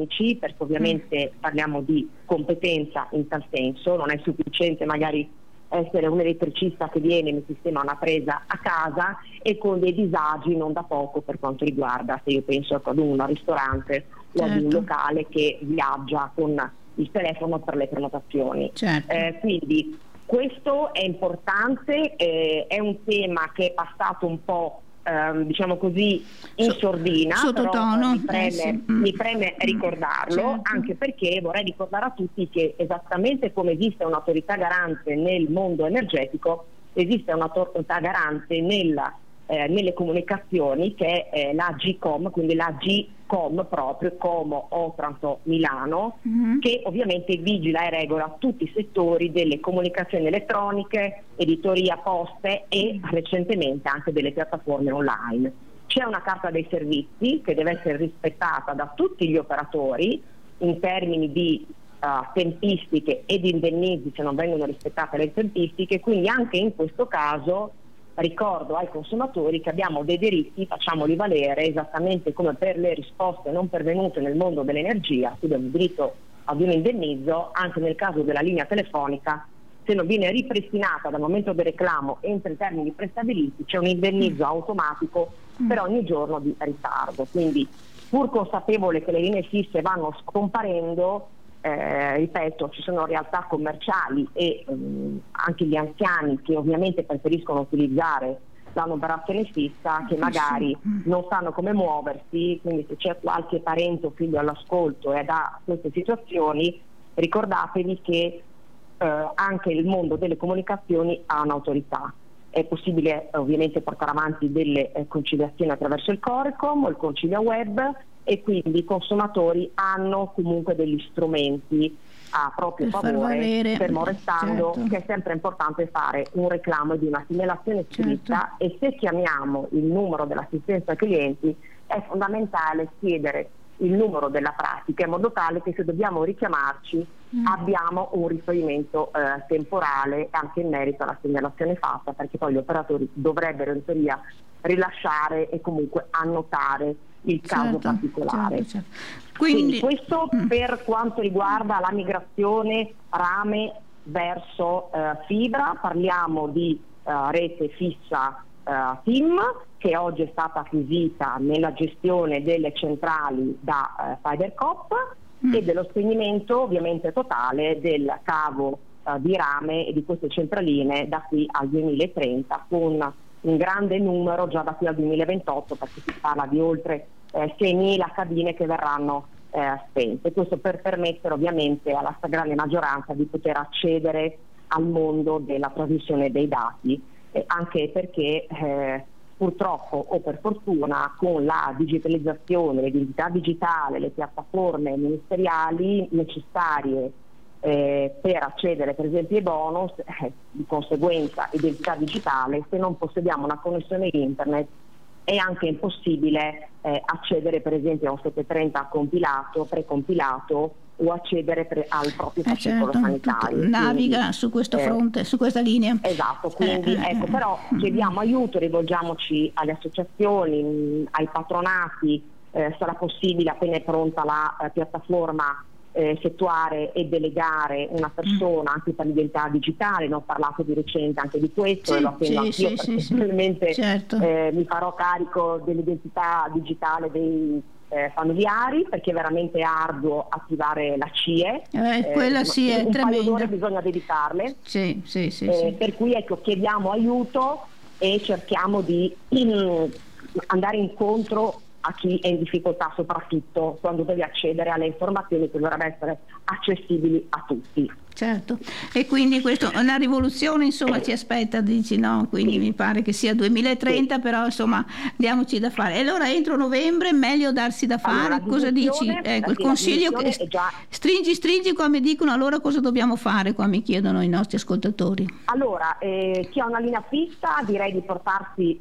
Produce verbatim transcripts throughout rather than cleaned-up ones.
tecnici, perché ovviamente mm. parliamo di competenza in tal senso, non è sufficiente magari essere un elettricista che viene e mi sistema una presa a casa, e con dei disagi non da poco per quanto riguarda, se io penso ad un ristorante o ad un locale che viaggia con il telefono per le prenotazioni. Certo. Eh, quindi questo è importante, eh, è un tema che è passato un po' ehm, diciamo così in so, sordina, sottotono, però mi preme, eh sì. mi preme ricordarlo, certo. anche perché vorrei ricordare a tutti che esattamente come esiste un'autorità garante nel mondo energetico, esiste un'autorità garante nella Eh, nelle comunicazioni, che è eh, la G-Com, quindi la G-Com proprio, Como Otranto Milano, mm-hmm. che ovviamente vigila e regola tutti i settori delle comunicazioni elettroniche, editoria, poste e mm-hmm. recentemente anche delle piattaforme online. C'è una carta dei servizi che deve essere rispettata da tutti gli operatori in termini di uh, tempistiche ed indennizi se non vengono rispettate le tempistiche, quindi anche in questo caso ricordo ai consumatori che abbiamo dei diritti, facciamoli valere, esattamente come per le risposte non pervenute nel mondo dell'energia, quindi abbiamo diritto ad un indennizzo anche nel caso della linea telefonica. Se non viene ripristinata dal momento del reclamo entro i termini prestabiliti, c'è un indennizzo mm. automatico mm. per ogni giorno di ritardo. Quindi, pur consapevole che le linee fisse vanno scomparendo, Eh, ripeto, ci sono realtà commerciali e ehm, anche gli anziani che ovviamente preferiscono utilizzare la numerazione fissa, che magari non sanno come muoversi, quindi se c'è qualche parente o figlio all'ascolto e da queste situazioni, ricordatevi che eh, anche il mondo delle comunicazioni ha un'autorità. È possibile eh, ovviamente portare avanti delle eh, conciliazioni attraverso il Corecom o il Concilia Web, e quindi i consumatori hanno comunque degli strumenti a proprio per favore, fermo restando certo. che è sempre importante fare un reclamo di una segnalazione scritta, certo. e se chiamiamo il numero dell'assistenza clienti è fondamentale chiedere il numero della pratica in modo tale che se dobbiamo richiamarci mm. abbiamo un riferimento eh, temporale anche in merito alla segnalazione fatta, perché poi gli operatori dovrebbero in teoria rilasciare e comunque annotare il caso certo, particolare. Certo, certo. Quindi, Quindi questo mm. per quanto riguarda la migrazione rame verso eh, fibra, parliamo di eh, rete fissa eh, T I M, che oggi è stata acquisita nella gestione delle centrali da eh, FiberCop mm. e dello spegnimento ovviamente totale del cavo eh, di rame e di queste centraline da qui al duemilatrenta, con un grande numero già da qui al duemilaventotto, perché si parla di oltre eh, seimila cabine che verranno eh, spente. Questo per permettere ovviamente alla stragrande maggioranza di poter accedere al mondo della trasmissione dei dati, eh, anche perché eh, purtroppo o per fortuna con la digitalizzazione, l'identità digitale, le piattaforme ministeriali necessarie Eh, per accedere per esempio ai bonus, eh, di conseguenza identità digitale, se non possediamo una connessione internet è anche impossibile eh, accedere per esempio a un settecentotrenta compilato, precompilato, o accedere per, al proprio eh fascicolo certo, sanitario. Naviga quindi, su questo eh, fronte, su questa linea. Esatto, quindi eh, ecco, però chiediamo aiuto, rivolgiamoci alle associazioni, mh, ai patronati, eh, sarà possibile appena è pronta la eh, piattaforma effettuare e delegare una persona anche per l'identità digitale. Ne ho parlato di recente anche di questo, sì, e lo attendo sì, anch'io sì, perché sì, probabilmente certo. eh, mi farò carico dell'identità digitale dei eh, familiari, perché è veramente arduo attivare la C I E, eh, quella eh, sì è un tremenda. paio d'ore bisogna dedicarle, sì, sì, sì, eh, sì. per cui ecco, chiediamo aiuto e cerchiamo di in, andare incontro a chi è in difficoltà, soprattutto quando deve accedere alle informazioni che dovrebbero essere accessibili a tutti. Certo, e quindi questo una rivoluzione insomma ci aspetta, dici no? Quindi sì. mi pare che sia duemilatrenta, sì. Però insomma diamoci da fare. E allora entro novembre meglio darsi da fare, allora, cosa dici? Ecco, il consiglio che già... stringi stringi qua mi dicono, allora cosa dobbiamo fare, qua mi chiedono i nostri ascoltatori. Allora, eh, chi ha una linea fissa direi di portarsi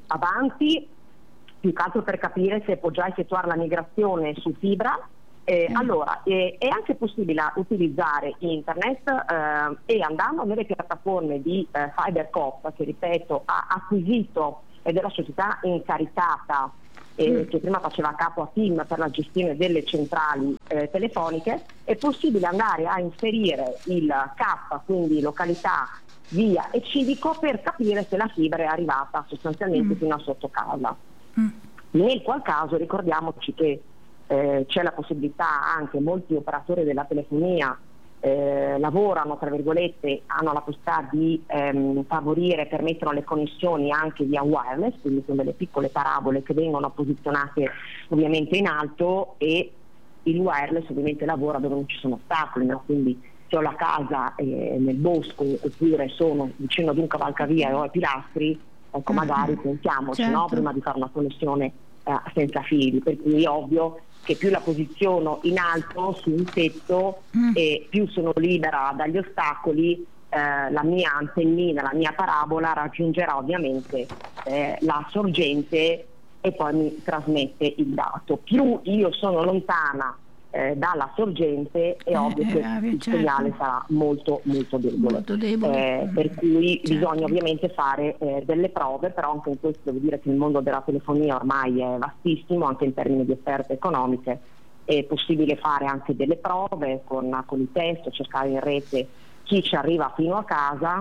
avanti, più che altro per capire se può già effettuare la migrazione su fibra. Eh, eh. Allora, eh, è anche possibile utilizzare internet eh, e andando nelle piattaforme di eh, FiberCop, che ripeto ha acquisito ed è la società incaricata eh, che prima faceva capo a TIM per la gestione delle centrali eh, telefoniche, è possibile andare a inserire il K, quindi località, via e civico, per capire se la fibra è arrivata sostanzialmente mm. fino a sotto casa. Mm. Nel qual caso ricordiamoci che eh, c'è la possibilità, anche molti operatori della telefonia eh, lavorano, tra virgolette, hanno la possibilità di ehm, favorire, permettono le connessioni anche via wireless, quindi con delle piccole parabole che vengono posizionate ovviamente in alto, e il wireless ovviamente lavora dove non ci sono ostacoli, no? Quindi se ho la casa eh, nel bosco oppure sono vicino ad un cavalcavia e ho i pilastri, ecco, magari pensiamoci, certo. no? Prima di fare una connessione eh, senza fili, per cui è ovvio che più la posiziono in alto su un tetto mm. e più sono libera dagli ostacoli, eh, la mia antennina, la mia parabola raggiungerà ovviamente eh, la sorgente e poi mi trasmette il dato. Più io sono lontana eh, dalla sorgente, è eh, ovvio che eh, il certo. segnale sarà molto molto debole, molto debole. Eh, per cui certo. bisogna ovviamente fare eh, delle prove, però anche in questo devo dire che il mondo della telefonia ormai è vastissimo, anche in termini di offerte economiche. È possibile fare anche delle prove con, con i test, cercare in rete chi ci arriva fino a casa.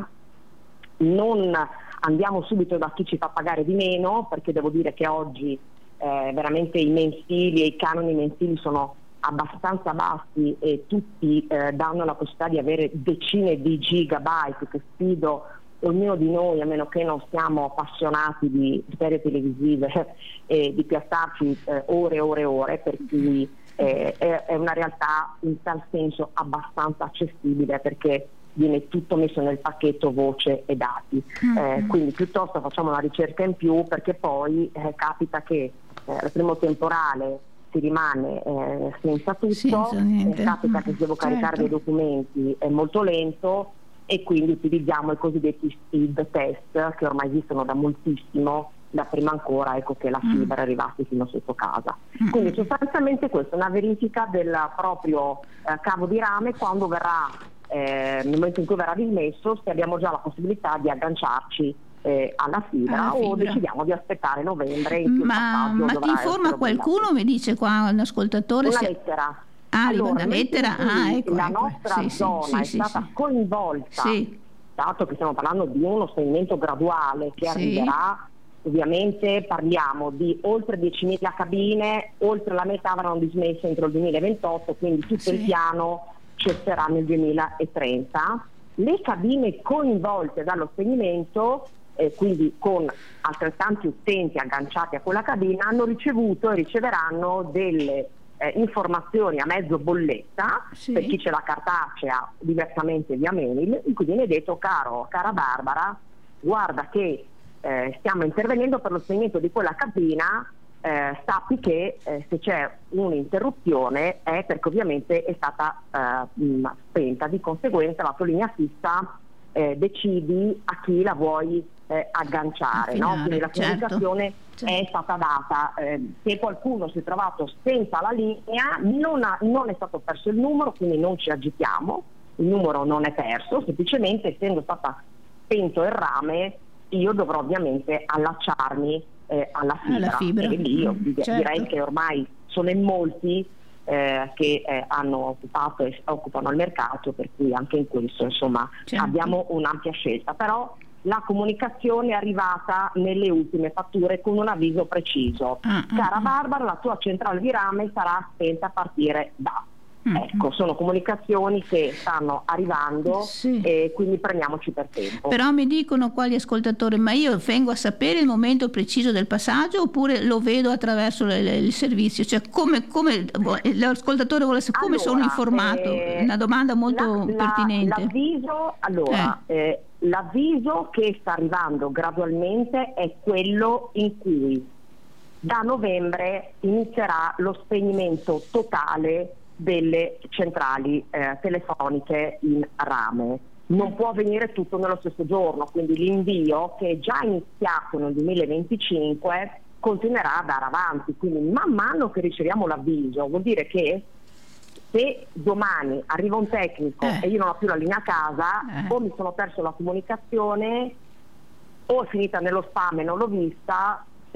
Non andiamo subito da chi ci fa pagare di meno, perché devo dire che oggi eh, veramente i mensili e i canoni mensili sono abbastanza bassi e tutti eh, danno la possibilità di avere decine di gigabyte, che sfido ognuno di noi, a meno che non siamo appassionati di serie televisive e di piazzarci eh, ore e ore e ore, per cui eh, è, è una realtà in tal senso abbastanza accessibile, perché viene tutto messo nel pacchetto voce e dati. Mm-hmm. Eh, quindi piuttosto facciamo una ricerca in più, perché poi eh, capita che eh, al primo temporale si rimane eh, senza tutto, senza eh, capita che devo caricare certo. dei documenti, è molto lento, e quindi utilizziamo i cosiddetti speed test, che ormai esistono da moltissimo, da prima ancora ecco che la fibra mm. arrivasse fino sotto casa. Mm. Quindi sostanzialmente questa è una verifica del proprio eh, cavo di rame quando verrà, eh, nel momento in cui verrà dismesso, se abbiamo già la possibilità di agganciarci Eh, alla fibra, alla fibra o decidiamo di aspettare novembre in ma, ma ti informa qualcuno, mi dice qua un ascoltatore, una se... lettera ah, allora, una lettera ah, ecco, la ecco. nostra sì, zona sì, è sì, stata sì. coinvolta, sì. dato che stiamo parlando di uno spegnimento graduale che sì. arriverà, ovviamente parliamo di oltre diecimila cabine, oltre la metà avranno dismesso entro il duemilaventotto, quindi tutto sì. il piano cesserà nel duemilatrenta. Le cabine coinvolte dallo spegnimento, Eh, quindi con altrettanti utenti agganciati a quella cabina, hanno ricevuto e riceveranno delle eh, informazioni a mezzo bolletta, sì. per chi ce l'ha cartacea, diversamente via mail, in cui viene detto: caro, cara Barbara, guarda che eh, stiamo intervenendo per lo spegnimento di quella cabina, eh, sappi che eh, se c'è un'interruzione è perché ovviamente è stata eh, mh, spenta, di conseguenza la tua linea fissa eh, decidi a chi la vuoi Eh, agganciare, Affinare, no? Quindi la comunicazione certo, è certo. stata data. Eh, se qualcuno si è trovato senza la linea, non, ha, non è stato perso il numero, quindi non ci agitiamo, il numero non è perso, semplicemente essendo stata spento il rame io dovrò ovviamente allacciarmi eh, alla fibra, alla fibra. E lì io mm, certo. direi che ormai sono in molti eh, che eh, hanno occupato e occupano il mercato, per cui anche in questo insomma certo. abbiamo un'ampia scelta, però la comunicazione è arrivata nelle ultime fatture con un avviso preciso. Ah, Cara ah, Barbara, la tua centrale di rame sarà spenta a partire da. Mm, ecco, sono comunicazioni che stanno arrivando sì. e quindi prendiamoci per tempo. Però mi dicono qua gli ascoltatori: ma io vengo a sapere il momento preciso del passaggio oppure lo vedo attraverso le, le, il servizio? Cioè come, come l'ascoltatore vuole sapere come allora, sono informato? Eh, Una domanda molto la, pertinente. La, l'avviso, allora, eh. Eh, l'avviso che sta arrivando gradualmente è quello in cui da novembre inizierà lo spegnimento totale delle centrali eh, telefoniche in rame. Non può avvenire tutto nello stesso giorno, quindi l'invio, che è già iniziato nel duemilaventicinque, continuerà ad andare avanti. Quindi man mano che riceviamo l'avviso, vuol dire che se domani arriva un tecnico eh. e io non ho più la linea a casa, eh. o mi sono perso la comunicazione o è finita nello spam e non l'ho vista,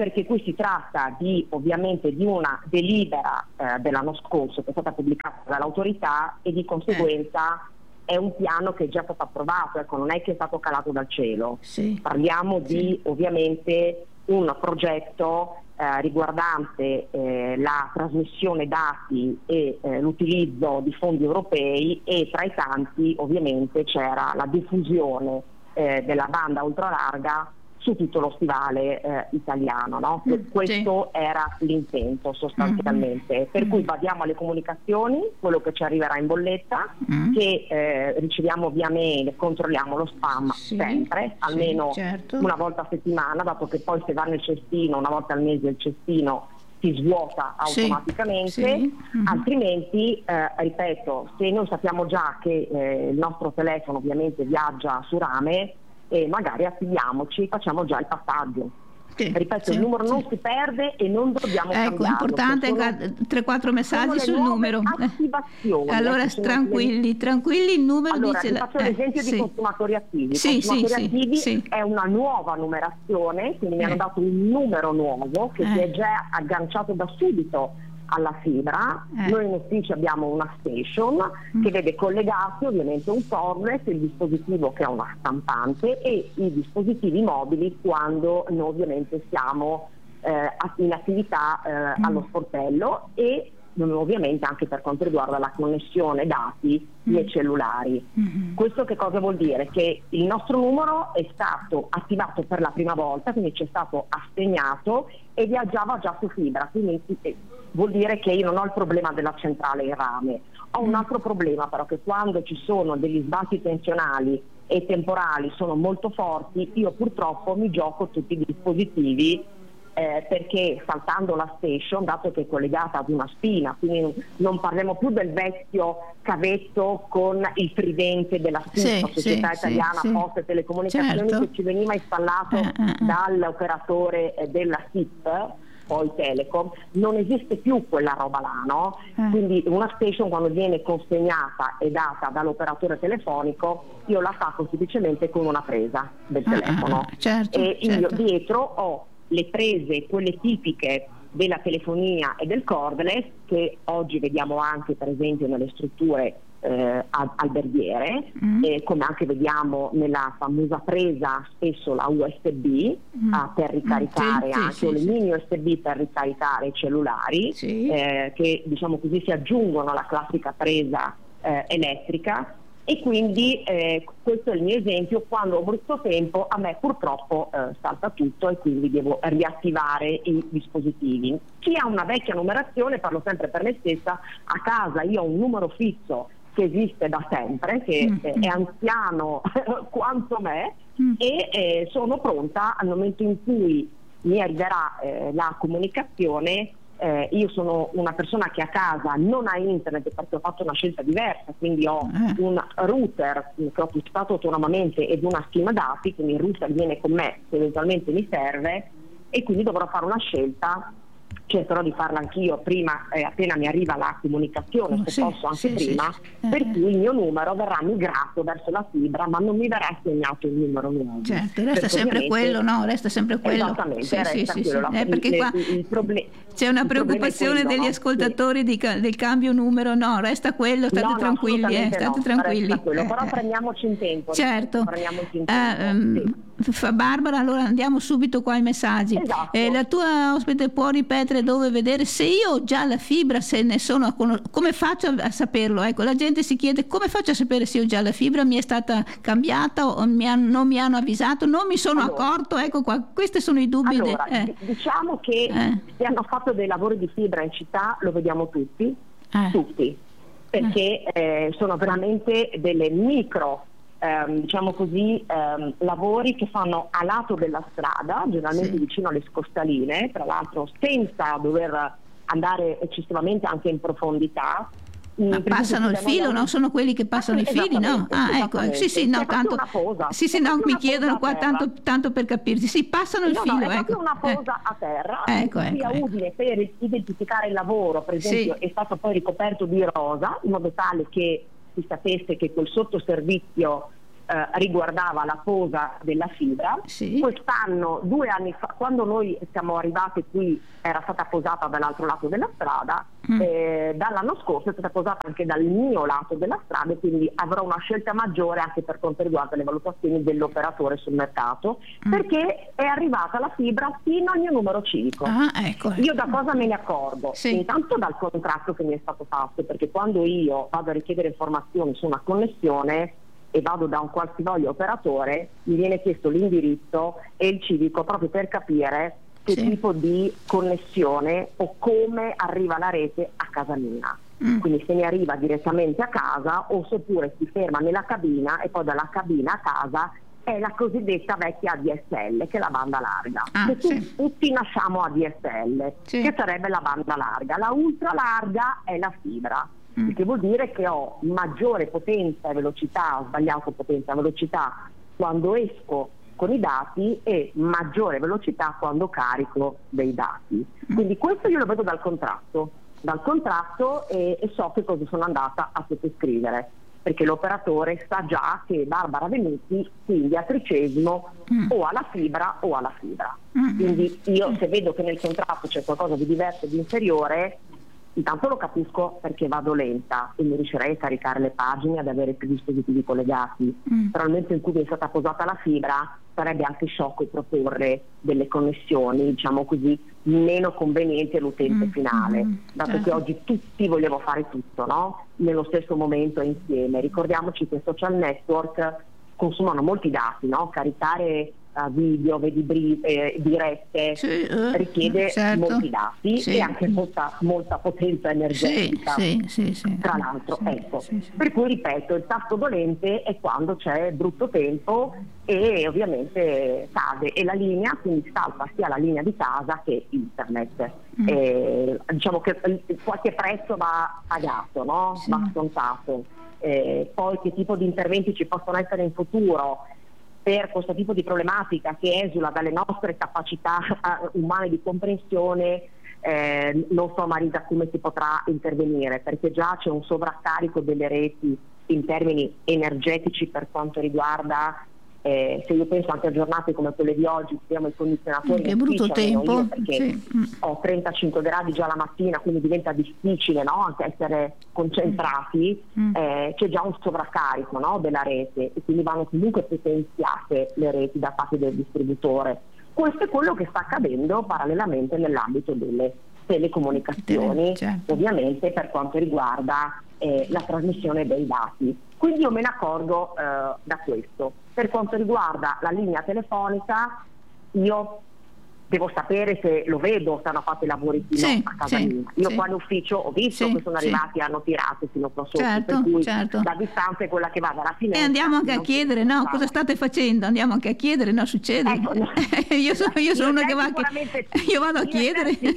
perché qui si tratta di ovviamente di una delibera eh, dell'anno scorso che è stata pubblicata dall'autorità e di conseguenza eh. è un piano che è già stato approvato, ecco, non è che è stato calato dal cielo. Sì. Parliamo sì. di ovviamente un progetto eh, riguardante eh, la trasmissione dati e eh, l'utilizzo di fondi europei, e tra i tanti ovviamente c'era la diffusione eh, della banda ultralarga su tutto lo stivale eh, italiano, no? Mm, Questo sì. era l'intento sostanzialmente, mm-hmm. per cui mm. badiamo alle comunicazioni, quello che ci arriverà in bolletta, mm. che eh, riceviamo via mail, controlliamo lo spam sì, sempre, almeno sì, certo. una volta a settimana, dato che poi se va nel cestino, una volta al mese il cestino si svuota automaticamente, sì, sì. Mm-hmm. altrimenti, eh, ripeto, se noi sappiamo già che eh, il nostro telefono ovviamente viaggia su rame, e magari attiviamoci, facciamo già il passaggio. Sì, Ripeto, sì, il numero sì. non si perde e non dobbiamo ecco, cambiarlo. importante sono, tre quattro messaggi sul numero. Attivazioni, allora ecco, tranquilli, le... tranquilli, il numero allora, dice... vi faccio eh, l'esempio sì. di consumatori attivi. Sì, consumatori sì, attivi sì. è una nuova numerazione, quindi mi eh. hanno dato un numero nuovo che eh. si è già agganciato da subito alla fibra. Eh. Noi in ufficio abbiamo una station mm. che vede collegati ovviamente un tablet, il dispositivo che è una stampante e i dispositivi mobili quando noi ovviamente siamo eh, in attività eh, mm. allo sportello, e ovviamente anche per quanto riguarda la connessione dati mm. nei cellulari. Mm-hmm. Questo che cosa vuol dire? Che il nostro numero è stato attivato per la prima volta, quindi ci è stato assegnato e viaggiava già su fibra, quindi vuol dire che io non ho il problema della centrale in rame. Ho un altro problema però, che quando ci sono degli sbatti tensionali e temporali sono molto forti, io purtroppo mi gioco tutti i dispositivi eh, perché saltando la station, dato che è collegata ad una spina, quindi non parliamo più del vecchio cavetto con il tridente della S I P, sì, Società sì, Italiana sì, Poste e Telecomunicazioni, certo. che ci veniva installato eh, eh, dall'operatore eh, della S I P, poi Telecom. Non esiste più quella roba là, no? Eh. Quindi una station quando viene consegnata e data dall'operatore telefonico, io la stacco semplicemente con una presa del telefono. Ah, certo, e certo. io dietro ho le prese, quelle tipiche della telefonia e del cordless, che oggi vediamo anche per esempio nelle strutture eh, alberghiere, mm. eh, come anche vediamo nella famosa presa spesso la U S B mm. ah, per ricaricare sì, anche, sì, o le sì. mini U S B per ricaricare i cellulari, sì. eh, che diciamo così si aggiungono alla classica presa eh, elettrica. E quindi eh, questo è il mio esempio: quando ho brutto tempo a me purtroppo eh, salta tutto e quindi devo riattivare i dispositivi. Chi ha una vecchia numerazione, parlo sempre per me stessa, a casa io ho un numero fisso che esiste da sempre, che mm. eh, è anziano quanto me, mm. e eh, sono pronta al momento in cui mi arriverà eh, la comunicazione. Eh, io sono una persona che a casa non ha internet perché ho fatto una scelta diversa, quindi ho eh. un router che ho acquistato autonomamente ed una schema dati, quindi il router viene con me se eventualmente mi serve, e quindi dovrò fare una scelta. Cercherò di farla anch'io prima, eh, appena mi arriva la comunicazione, se sì, posso anche sì, prima, sì, sì. per cui il mio numero verrà migrato verso la fibra, ma non mi verrà assegnato il numero nuovo. Certo, resta sempre quello, no? Resta sempre quello. Esattamente, sì, resta sì, quello. Sì, La, eh, perché qua il, il proble- c'è una preoccupazione quello, degli no? ascoltatori sì. di, del cambio numero, no, resta quello, state no, tranquilli, no, eh, state no, tranquilli. Resta quello, eh, però eh. prendiamoci in tempo. Certo. Prendiamoci in Eh, tempo. um, sì. Barbara, allora andiamo subito qua ai messaggi. Esatto. Eh, la tua ospite può ripetere dove vedere se io ho già la fibra, se ne sono a con- come faccio a saperlo? Ecco, la gente si chiede come faccio a sapere se ho già la fibra, mi è stata cambiata o mi hanno, non mi hanno avvisato, non mi sono allora, accorto, ecco qua, questi sono i dubbi. Allora, de- eh. diciamo che eh. se hanno fatto dei lavori di fibra in città lo vediamo tutti, eh. tutti, perché eh. Eh, sono veramente delle micro Ehm, diciamo così, ehm, lavori che fanno a lato della strada, generalmente sì. vicino alle scostaline, tra l'altro senza dover andare eccessivamente anche in profondità. Ma passano il filo, no? Sono quelli che passano i fili, no? Ah, ecco, sì, sì, no, tanto. Posa, sì, sì, no, mi chiedono qua tanto, tanto per capirsi. Sì, passano il no, filo, no, è ecco. proprio una posa eh. a terra, ecco, ecco, sia ecco. utile per identificare il lavoro, per esempio, sì. è stato poi ricoperto di rosa, in modo tale che si sapesse che quel sottoservizio eh, riguardava la posa della fibra. Sì. Quest'anno, due anni fa, quando noi siamo arrivati qui, era stata posata dall'altro lato della strada, mm. eh, dall'anno scorso è stata posata anche dal mio lato della strada, e quindi avrò una scelta maggiore anche per quanto riguarda le valutazioni dell'operatore sul mercato, mm. perché è arrivata la fibra fino al mio numero civico. Ah, ecco. Io da cosa me ne accorgo? Sì. Intanto dal contratto che mi è stato fatto, perché quando io vado a richiedere informazioni su una connessione e vado da un qualsivoglia operatore, mi viene chiesto l'indirizzo e il civico proprio per capire che sì. tipo di connessione o come arriva la rete a casa mia. Mm. Quindi se mi arriva direttamente a casa o se pure si ferma nella cabina e poi dalla cabina a casa, è la cosiddetta vecchia A D S L, che è la banda larga. Ah, che sì. tutti nasciamo A D S L, sì. che sarebbe la banda larga. La ultra larga è la fibra, mm. il che vuol dire che ho maggiore potenza e velocità, ho sbagliato potenza e velocità quando esco con i dati e maggiore velocità quando carico dei dati. Quindi questo io lo vedo dal contratto, dal contratto e, e so che cosa sono andata a sottoscrivere, perché l'operatore sa già che Barbara Venuti, quindi a tricesimo, mm. o alla fibra o alla fibra. Mm. Quindi io se vedo che nel contratto c'è qualcosa di diverso, di inferiore, intanto lo capisco perché vado lenta e mi riuscirei a caricare le pagine, ad avere più dispositivi collegati. Mm. Però nel momento in cui mi è stata posata la fibra sarebbe anche sciocco proporre delle connessioni, diciamo così, meno convenienti all'utente mm. finale, mm. dato certo. che oggi tutti vogliamo fare tutto, no? Nello stesso momento e insieme. Ricordiamoci che i social network consumano molti dati, no? Caricare uh, video, vedi eh, dirette, sì, uh, richiede certo. molti dati sì. e anche molta, molta potenza energetica. Sì, sì, sì, tra sì, l'altro, sì, ecco. Sì, sì. Per cui ripeto, il tasto dolente è quando c'è brutto tempo e ovviamente cade e la linea quindi salta sia la linea di casa che internet. Mm. E, diciamo che qualche prezzo va pagato, no? Sì. Va scontato. Eh, poi che tipo di interventi ci possono essere in futuro per questo tipo di problematica che esula dalle nostre capacità umane di comprensione, eh, non so Marisa come si potrà intervenire, perché già c'è un sovraccarico delle reti in termini energetici per quanto riguarda Eh, se io penso anche a giornate come quelle di oggi, abbiamo i condizionatori, che brutto tempo, io perché sì. ho trentacinque gradi già la mattina, quindi diventa difficile, no? Anche essere concentrati, mm. eh, c'è già un sovraccarico, no? della rete e quindi vanno comunque potenziate le reti da parte del distributore. Questo è quello che sta accadendo parallelamente nell'ambito delle telecomunicazioni, certo. ovviamente per quanto riguarda eh, la trasmissione dei dati. Quindi io me ne accorgo eh, da questo. Per quanto riguarda la linea telefonica, io devo sapere se lo vedo, se hanno fatto i lavori fino sì, a casa sì, mia. Io sì. qua in ufficio ho visto sì, che sono sì. arrivati e hanno tirato fino qua sotto, certo, per cui certo. la distanza è quella che va dalla finestra. E andiamo anche a chiedere, no, cosa state facendo? Andiamo anche a chiedere, no, succede. Ecco, no. io sono, io sono io una che va a sì. io vado a io chiedere. Sì.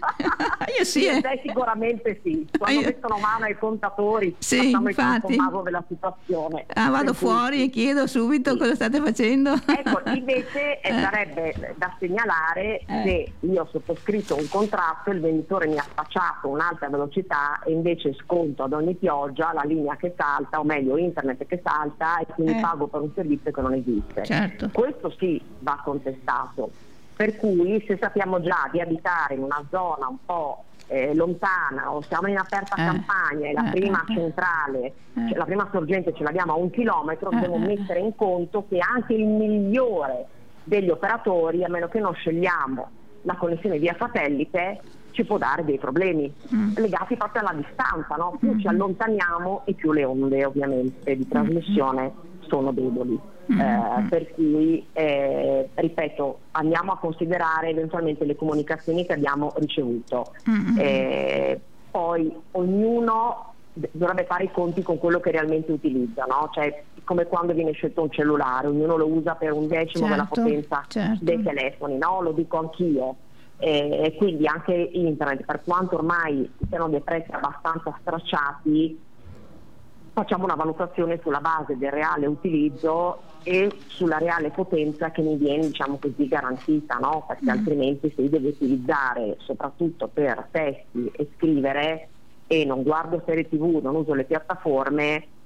io sì. Io Eh. sicuramente sì. Quando io... mettono mano ai contatori, sì, facciamo infatti. il conto della situazione. Ah, vado fuori cui... e chiedo subito sì. cosa state facendo. Ecco, invece eh. sarebbe da segnalare eh. se io ho sottoscritto un contratto, il venditore mi ha spacciato un'alta velocità e invece sconto ad ogni pioggia la linea che salta, o meglio internet che salta, e quindi eh. pago per un servizio che non esiste. Certo. Questo sì va contestato. Per cui se sappiamo già di abitare in una zona un po' eh, lontana o siamo in aperta eh. campagna e la eh. prima eh. centrale, eh. cioè la prima sorgente ce l'abbiamo a un chilometro, eh. dobbiamo mettere in conto che anche il migliore degli operatori, a meno che non scegliamo la connessione via satellite, ci può dare dei problemi mm. legati proprio alla distanza, no? Più mm. ci allontaniamo e più le onde ovviamente di trasmissione mm. sono deboli. Mm. Eh, per cui eh, ripeto, andiamo a considerare eventualmente le comunicazioni che abbiamo ricevuto. Mm. Eh, poi ognuno dovrebbe fare i conti con quello che realmente utilizza, no? Cioè, come quando viene scelto un cellulare, ognuno lo usa per un decimo certo, della potenza certo. dei telefoni, no? Lo dico anch'io. E eh, quindi anche internet, per quanto ormai siano dei prezzi abbastanza stracciati, facciamo una valutazione sulla base del reale utilizzo e sulla reale potenza che mi viene, diciamo così, garantita, no? Perché mm. altrimenti se io devo utilizzare soprattutto per testi e scrivere e non guardo serie tv, non uso le piattaforme,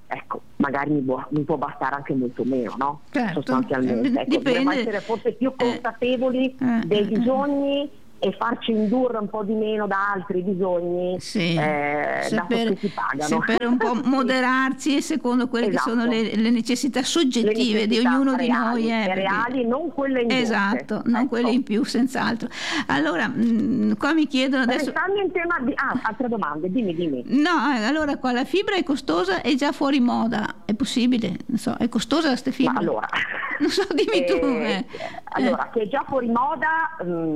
ecco, magari mi può, mi può bastare anche molto meno, no? Certo. Sostanzialmente. Ecco, dovremmo essere forse più consapevoli eh, dei eh, bisogni e farci indurre un po' di meno da altri bisogni, sì, eh, dato sapere, che si pagano. sapere un po' moderarsi secondo quelle Esatto. che sono le, le necessità soggettive le necessità di ognuno reali, di noi. Eh, e perché, reali, non quelle indotte. esatto, non ecco. quelle in più, senz'altro. Allora, mh, qua mi chiedono adesso... Restando in tema di... Ah, altre domande, dimmi, dimmi. No, eh, allora qua la fibra è costosa, è già fuori moda, è possibile? Non so, è costosa questa fibra? Ma allora... Non so, dimmi tu. Eh, Eh. allora, che è già fuori moda,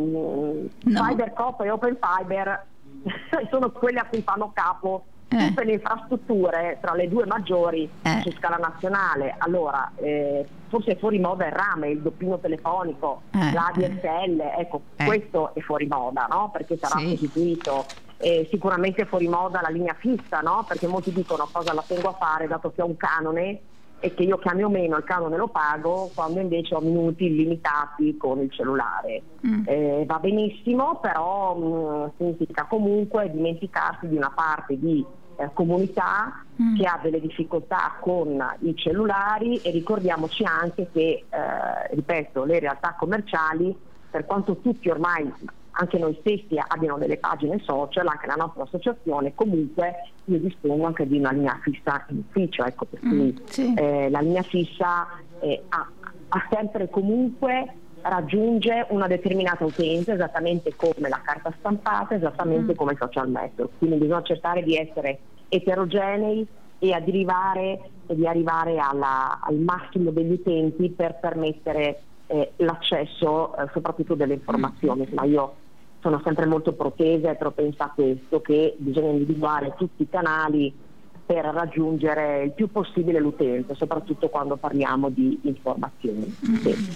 mh, No. FiberCop e Open Fiber sono quelle a cui fanno capo Eh. tutte le infrastrutture tra le due maggiori Eh. su scala nazionale. Allora, eh, forse è fuori moda il rame, il doppino telefonico, Eh, l'A D eh. S L, ecco, Eh. questo è fuori moda, no? Perché sarà Sì. sostituito. Eh, sicuramente è fuori moda la linea fissa, no? Perché molti dicono cosa la tengo a fare dato che ho un canone e che io chiami o meno il canone lo pago, quando invece ho minuti illimitati con il cellulare. Mm. Eh, va benissimo, però mh, significa comunque dimenticarsi di una parte di eh, comunità Mm. che ha delle difficoltà con i cellulari, e ricordiamoci anche che, eh, ripeto, le realtà commerciali, per quanto tutti ormai, anche noi stessi, abbiano delle pagine social, anche la nostra associazione, comunque io dispongo anche di una linea fissa in ufficio, ecco, per cui Mm, sì. eh, la linea fissa eh, ha, ha sempre e comunque raggiunge una determinata utenza, esattamente come la carta stampata, esattamente Mm. come i social network, quindi bisogna cercare di essere eterogenei e ad arrivare, e di arrivare alla, al massimo degli utenti per permettere eh, l'accesso eh, soprattutto delle informazioni. Ma io sono sempre molto protesa e propensa a questo, che bisogna individuare tutti i canali per raggiungere il più possibile l'utente, soprattutto quando parliamo di informazioni. Sì.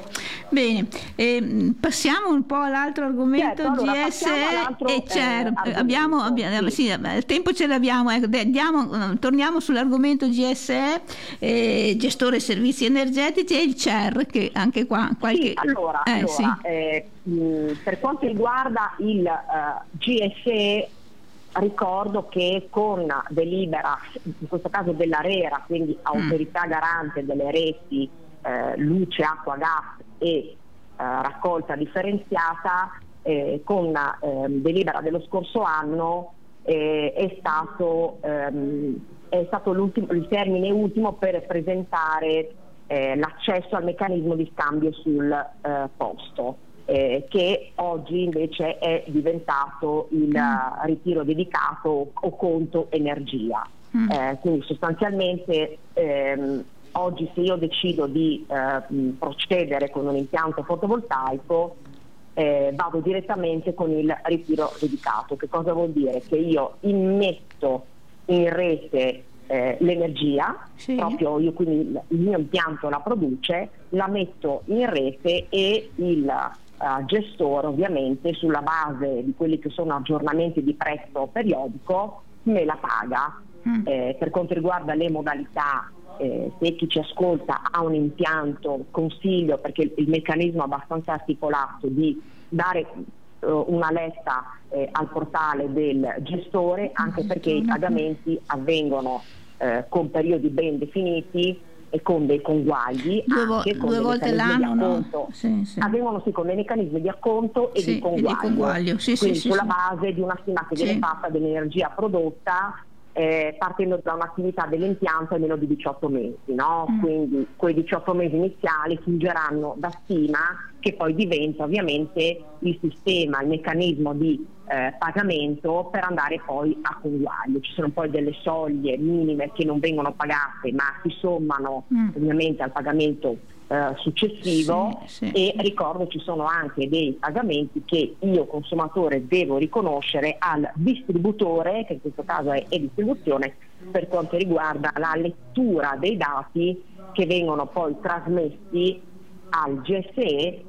Bene, eh, passiamo un po' all'altro argomento. Certo, allora, G S passiamo all'altro, e C E R. eh, argomento, abbiamo, abbiamo, sì. sì, il tempo ce l'abbiamo, ecco, andiamo, torniamo sull'argomento G S E, eh, gestore servizi energetici, e il C E R, che anche qua qualche... Sì, allora, eh, allora sì. eh, mh, per quanto riguarda il uh, G S E, ricordo che con delibera, in questo caso dell'ARERA, quindi Autorità Garante delle Reti eh, Luce, Acqua, Gas e eh, Raccolta Differenziata, eh, con eh, delibera dello scorso anno eh, è stato, ehm, è stato l'ultimo, il termine ultimo per presentare eh, l'accesso al meccanismo di scambio sul eh, posto. Eh, che oggi invece è diventato il uh, ritiro dedicato o, o conto energia. Mm. Eh, quindi sostanzialmente ehm, oggi, se io decido di eh, procedere con un impianto fotovoltaico, eh, vado direttamente con il ritiro dedicato. Che cosa vuol dire? Che io immetto in rete eh, l'energia, sì. proprio io, quindi il, il mio impianto la produce, la metto in rete e il Uh, gestore, ovviamente sulla base di quelli che sono aggiornamenti di prezzo periodico, me la paga. Mm. Eh, per quanto riguarda le modalità, eh, se chi ci ascolta ha un impianto, consiglio, perché il, il meccanismo è abbastanza articolato, di dare uh, una letta eh, al portale del gestore, anche perché i pagamenti avvengono eh, con periodi ben definiti e con dei conguagli, due, vo- anche con due dei volte l'anno, no? Sì, sì. Avvengono sì con dei meccanismi di acconto e sì, di conguaglio, e di conguaglio. Sì, quindi sì, sulla sì, base di una stima che viene sì. fatta dell'energia prodotta eh, partendo da un'attività dell'impianto almeno di diciotto mesi, no? Mm. Quindi quei diciotto mesi iniziali fungeranno da stima, che poi diventa ovviamente il sistema, il meccanismo di eh, pagamento per andare poi a conguaglio. Ci sono poi delle soglie minime che non vengono pagate, ma si sommano mm. ovviamente al pagamento eh, successivo, sì, sì. E ricordo ci sono anche dei pagamenti che io consumatore devo riconoscere al distributore, che in questo caso è, è distribuzione, per quanto riguarda la lettura dei dati che vengono poi trasmessi al G S E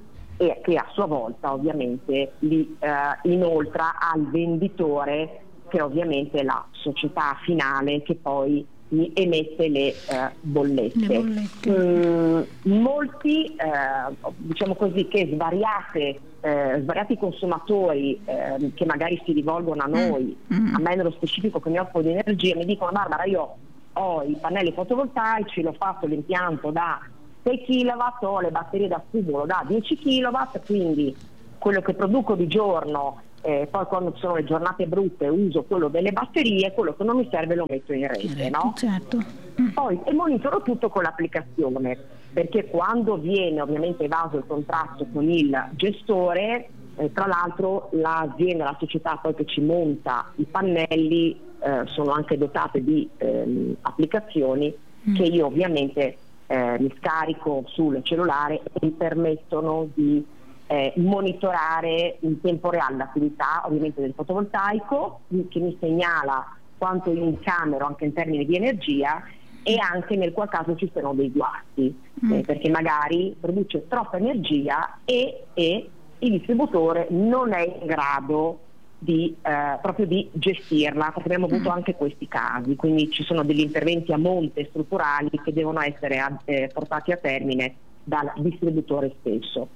e che a sua volta ovviamente li eh, inoltra al venditore, che ovviamente è la società finale che poi mi emette le eh, bollette. Le bollette. Mm, molti, eh, diciamo così, che svariate, eh, svariati consumatori eh, che magari si rivolgono a noi, mm. a me nello specifico che mi occupo di energia, mi dicono: Barbara, io ho i pannelli fotovoltaici, l'ho fatto l'impianto da sei chilowatt, ho le batterie d'accumulo da dieci chilowatt, quindi quello che produco di giorno, eh, poi quando ci sono le giornate brutte uso quello delle batterie, quello che non mi serve lo metto in rete, no? Certo. Poi e monitoro tutto con l'applicazione, perché quando viene ovviamente evaso il contratto con il gestore, eh, tra l'altro l'azienda, la società poi che ci monta i pannelli eh, sono anche dotate di ehm, applicazioni mm. che io ovviamente eh, mi scarico sul cellulare e mi permettono di eh, monitorare in tempo reale l'attività ovviamente del fotovoltaico, che mi segnala quanto io incamero anche in termini di energia, e anche nel qual caso ci sono dei guasti, mm. eh, perché magari produce troppa energia e, e il distributore non è in grado di, eh, proprio di gestirla, perché abbiamo avuto anche questi casi, quindi ci sono degli interventi a monte strutturali che devono essere eh, portati a termine dal distributore stesso.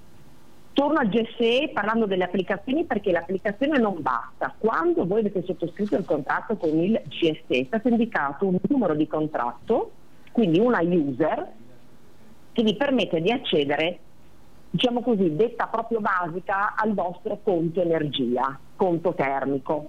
Torno al G S E parlando delle applicazioni, perché l'applicazione non basta. Quando voi avete sottoscritto il contratto con il G S E è stato indicato un numero di contratto, quindi una user, che vi permette di accedere, diciamo così, detta proprio basica, al vostro conto energia, conto termico.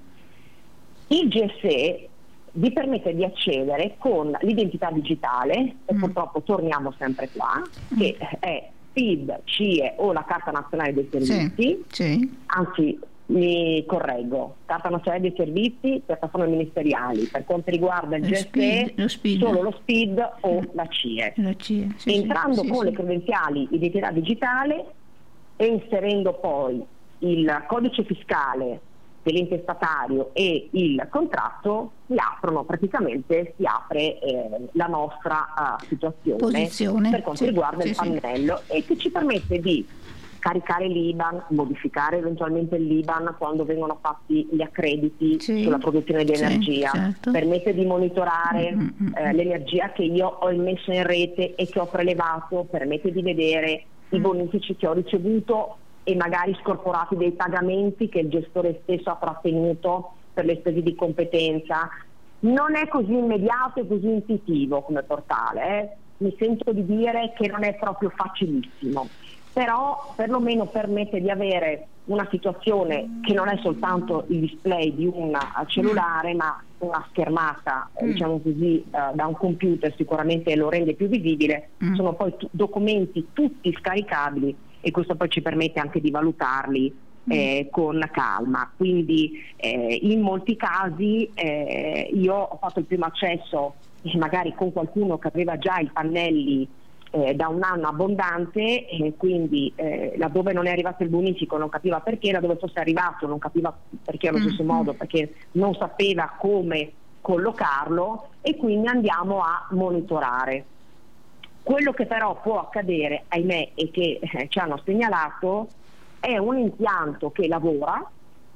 Il G S E vi permette di accedere con l'identità digitale, e purtroppo torniamo sempre qua, che è P I D, C I E o la Carta Nazionale dei Servizi, sì, sì. Anzi mi correggo, Carta Nazionale dei Servizi, piattaforme ministeriali, per quanto riguarda il G S E lo SPID. solo lo S P I D o la C I E. La C I E sì, Entrando sì, con sì, le sì. credenziali identità digitale e inserendo poi il codice fiscale dell'intestatario e il contratto, si aprono praticamente, si apre eh, la nostra uh, situazione Posizione, per quanto sì, riguarda sì, il sì. pannello, e che ci permette di caricare l'I B A N, modificare eventualmente l'I B A N quando vengono fatti gli accrediti Sì, sulla produzione di sì, energia, certo. permette di monitorare Mm-hmm. eh, l'energia che io ho immesso in rete e che ho prelevato, permette di vedere i bonifici che ho ricevuto e magari scorporati dei pagamenti che il gestore stesso ha trattenuto per le spese di competenza. Non è così immediato e così intuitivo come portale, eh. Mi sento di dire che non è proprio facilissimo, però perlomeno permette di avere una situazione che non è soltanto il display di un cellulare, ma una schermata, eh, diciamo così, eh, da un computer, sicuramente lo rende più visibile. Mm. Sono poi t- documenti tutti scaricabili, e questo poi ci permette anche di valutarli eh, con calma. Quindi eh, in molti casi eh, io ho fatto il primo accesso eh, magari con qualcuno che aveva già i pannelli eh, da un anno abbondante, e quindi eh, laddove non è arrivato il bonifico non capiva perché, laddove fosse arrivato non capiva perché allo stesso modo, perché non sapeva come collocarlo, e quindi andiamo a monitorare. Quello che però può accadere, ahimè, e che eh, ci hanno segnalato, è un impianto che lavora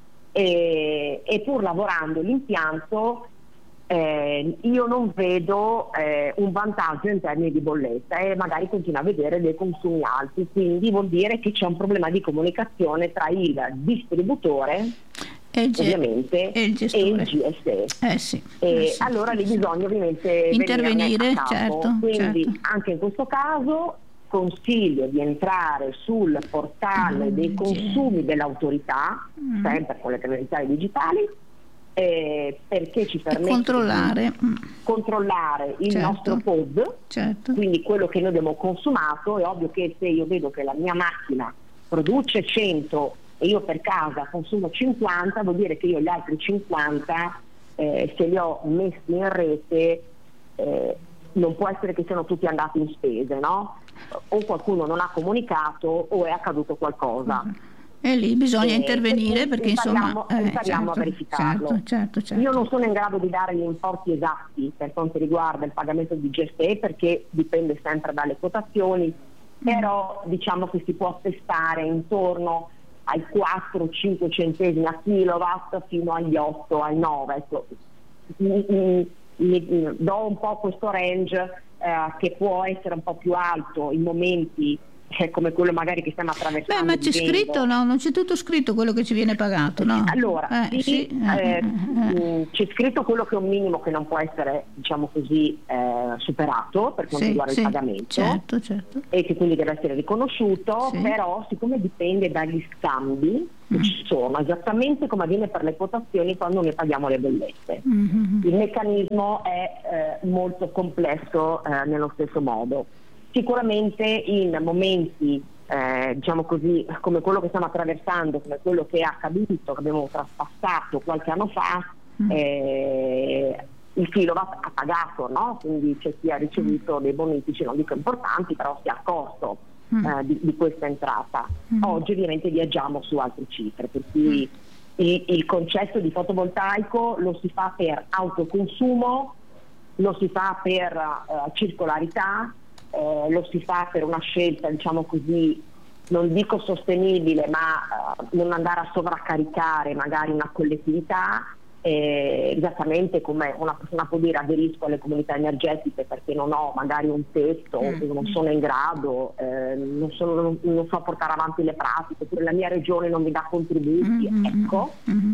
e, e pur lavorando l'impianto eh, io non vedo eh, un vantaggio in termini di bolletta, e magari continua a vedere dei consumi alti, quindi vuol dire che c'è un problema di comunicazione tra il distributore E il, ovviamente e il, e il G S E. Eh sì, E eh sì, allora lì sì. bisogna ovviamente intervenire, venirne a capo. certo, Quindi certo. anche in questo caso consiglio di entrare sul portale Ah, dei G- consumi dell'autorità, Mm. sempre con le credenziali digitali, eh, perché ci E permette controllare, di mm, controllare il certo. nostro P O D, certo. quindi quello che noi abbiamo consumato. È ovvio che se io vedo che la mia macchina produce cento e io per casa consumo cinquanta, vuol dire che io gli altri cinquanta eh, se li ho messi in rete eh, non può essere che siano tutti andati in spese, no? O qualcuno non ha comunicato o è accaduto qualcosa. E lì bisogna Eh, intervenire, per cui perché impariamo, insomma eh, impariamo certo, a verificarlo. certo, certo, certo. Io non sono in grado di dare gli importi esatti per quanto riguarda il pagamento di G S E, perché dipende sempre dalle quotazioni, però diciamo che si può testare intorno ai quattro cinque centesimi a kilowatt fino agli otto, ai nove. Ecco, mi, mi, mi do un po' questo range eh, che può essere un po' più alto in momenti è come quello magari che stiamo attraversando. Beh, ma c'è scritto, no? Non c'è tutto scritto quello che ci viene pagato, no? Allora, eh, sì, sì, eh, eh, eh. c'è scritto quello che è un minimo che non può essere, diciamo così, eh, superato per quanto Sì, riguarda sì, il pagamento, certo, certo. e che quindi deve essere riconosciuto, Sì. però siccome dipende dagli scambi che Mm. ci sono, esattamente come avviene per le quotazioni quando noi paghiamo le bollette. Mm-hmm. Il meccanismo è eh, molto complesso eh, nello stesso modo. Sicuramente in momenti eh, diciamo così, come quello che stiamo attraversando, come quello che è accaduto, che abbiamo traspassato qualche anno fa, Mm. eh, il kilowatt ha pagato, no? Quindi c'è chi ha ricevuto dei bonifici, non dico importanti, però si è accorto Mm. eh, di, di questa entrata. Mm. Oggi ovviamente viaggiamo su altre cifre, per cui il, il concetto di fotovoltaico lo si fa per autoconsumo, lo si fa per eh, circolarità, eh, lo si fa per una scelta, diciamo così, non dico sostenibile, ma eh, non andare a sovraccaricare magari una collettività, eh, esattamente come una persona può dire aderisco alle comunità energetiche perché non ho magari un tetto, Mm. non sono in grado, eh, non, sono, non, non so portare avanti le pratiche, oppure la mia regione non mi dà contributi, Mm-hmm. ecco. Mm-hmm.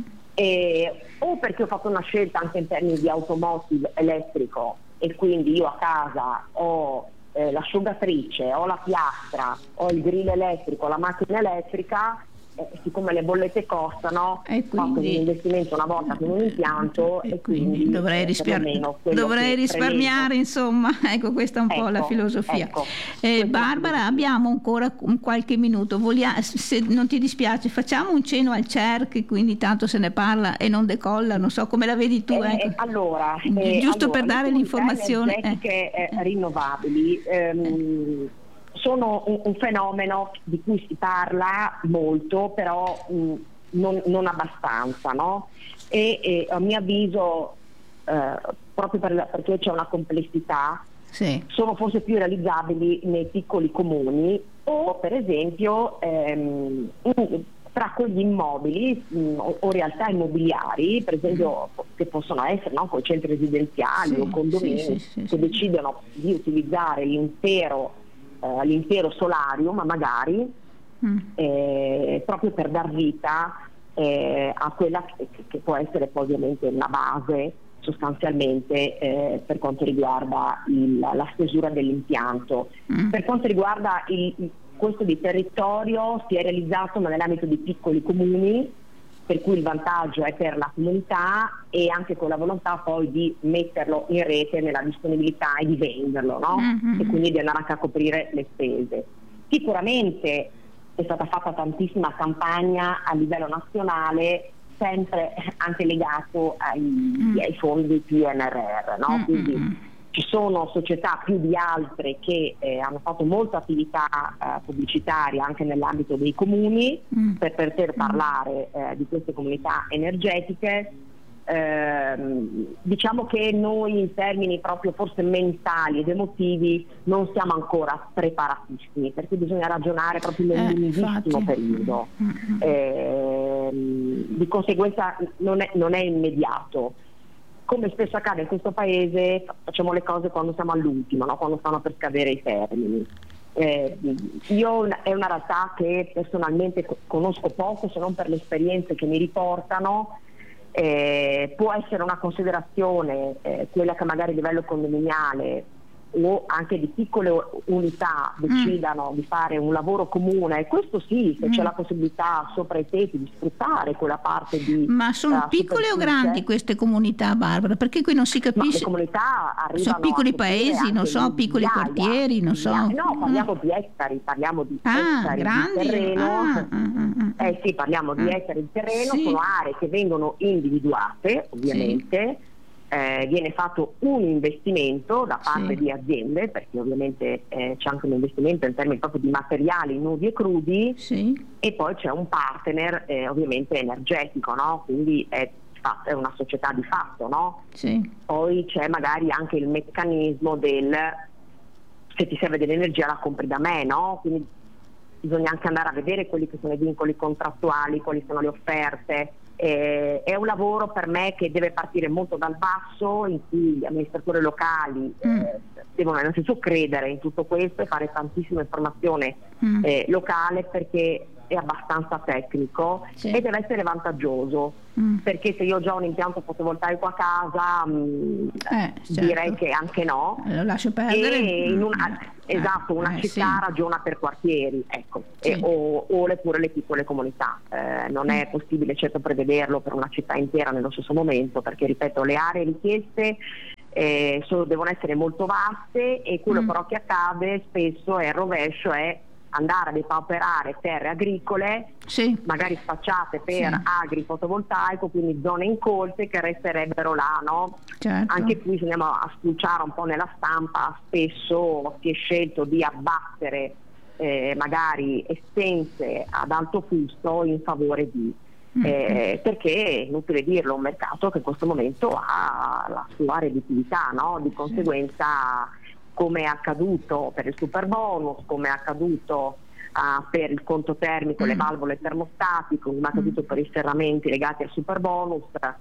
E, o perché ho fatto una scelta anche in termini di automotive elettrico e quindi io a casa ho eh, l'asciugatrice, ho la piastra, ho il grill elettrico, la macchina elettrica, eh, siccome le bollette costano, E ho fatto un quindi, investimento una volta con un impianto e e quindi quindi dovrei, eh, risparmi- perlomeno quello dovrei che risparmiare, prelevo. insomma. Ecco, questa è un po' la Ecco, filosofia. ecco, Eh, questa è la Barbara, filosofia. abbiamo ancora un qualche minuto. Volia- se non ti dispiace, facciamo un cenno al C E R, che quindi tanto se ne parla e non decolla, non so come la vedi tu. Eh, Ecco. eh, allora, eh, Giusto allora, per dare le comunità l'informazione. energetiche eh. eh, rinnovabili ehm, sono un, un fenomeno di cui si parla molto, però mh, non, non abbastanza, no? E, e a mio avviso, eh, proprio per la, perché c'è una complessità, Sì. sono forse più realizzabili nei piccoli comuni o per esempio ehm, in, tra quegli immobili mh, o, o realtà immobiliari, per esempio che possono essere, no, con centri residenziali Sì, o condomini, sì, sì, sì, che sì. decidono di utilizzare l'intero, eh, l'intero solarium magari Mm. eh, proprio per dar vita eh, a quella che, che può essere poi ovviamente una base sostanzialmente eh, per quanto riguarda il, la stesura dell'impianto. Mm. Per quanto riguarda il, il, questo di territorio si è realizzato nell'ambito di piccoli comuni, per cui il vantaggio è per la comunità e anche con la volontà poi di metterlo in rete nella disponibilità e di venderlo, no? Mm-hmm. E quindi di andare anche a coprire le spese. Sicuramente è stata fatta tantissima campagna a livello nazionale, sempre anche legato ai, Mm. ai fondi P N R R, no? Mm, Quindi mm, mm. ci sono società più di altre che eh, hanno fatto molta attività eh, pubblicitaria anche nell'ambito dei comuni Mm. per poter parlare eh, di queste comunità energetiche. Ehm, diciamo che noi in termini proprio forse mentali ed emotivi non siamo ancora preparatissimi, perché bisogna ragionare proprio nel Eh, lunghissimo infatti. periodo. Mm, mm. Ehm, di conseguenza non è, non è immediato. Come spesso accade in questo paese, facciamo le cose quando siamo all'ultimo, no? Quando stanno per scadere i termini. Eh, io è una realtà che personalmente conosco poco, se non per le esperienze che mi riportano. Eh, può essere una considerazione eh, quella che magari a livello condominiale o anche di piccole unità decidano mm. di fare un lavoro comune, e questo sì, se mm. c'è la possibilità sopra i tetti di sfruttare quella parte di... Ma sono uh, piccole o grandi queste comunità, Barbara? Perché qui non si capisce. Ma le comunità arrivano sono piccoli a paesi, non so, piccoli migliaia, quartieri, non so. No, parliamo di ettari, parliamo di ah, ettari grandi? di terreno. Ah, ah, ah, eh sì, parliamo di ah. ettari di terreno, sì. sono aree che vengono individuate, ovviamente. Sì. Eh, viene fatto un investimento da parte sì. di aziende, perché ovviamente eh, c'è anche un investimento in termini proprio di materiali nudi e crudi, sì. e poi c'è un partner eh, ovviamente energetico, no? Quindi è, è una società di fatto, no? Sì. Poi c'è magari anche il meccanismo del se ti serve dell'energia la compri da me, no? Quindi bisogna anche andare a vedere quelli che sono i vincoli contrattuali, quali sono le offerte, Eh, è un lavoro per me che deve partire molto dal basso, in cui gli amministratori locali eh, mm. devono innanzitutto credere in tutto questo e fare tantissima informazione mm. eh, locale, perché è abbastanza tecnico sì. e deve essere vantaggioso mm. perché se io ho già un impianto fotovoltaico a casa mh, eh, certo. direi che anche no, lo lascio perdere e in una, eh, esatto una eh, città sì. ragiona per quartieri, ecco sì. e, o, o le pure le piccole comunità eh, non mm. è possibile certo prevederlo per una città intera nello stesso momento, perché ripeto le aree richieste eh, sono, devono essere molto vaste, e quello mm. però che accade spesso è il rovescio, è andare a depauperare terre agricole sì. magari spacciate per sì. agri fotovoltaico, quindi zone incolte che resterebbero là, no? Certo. Anche qui se andiamo a spulciare un po' nella stampa, spesso si è scelto di abbattere eh, magari essenze ad alto fusto in favore di mm-hmm. eh, perché è inutile dirlo, un mercato che in questo momento ha la sua redditività, no? Di conseguenza sì. come è accaduto per il super bonus, come è accaduto uh, per il conto termico, mm. le valvole termostatiche, come è accaduto mm. per i serramenti legati al super bonus